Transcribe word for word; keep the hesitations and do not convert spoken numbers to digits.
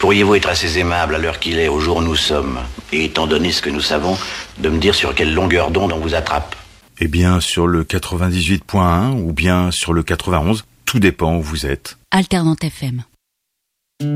Pourriez-vous être assez aimable à l'heure qu'il est, au jour où nous sommes, et étant donné ce que nous savons, de me dire sur quelle longueur d'onde on vous attrape? Eh bien, sur le quatre-vingt-dix-huit point un ou bien sur le quatre-vingt-onze, tout dépend où vous êtes. Alternante F M.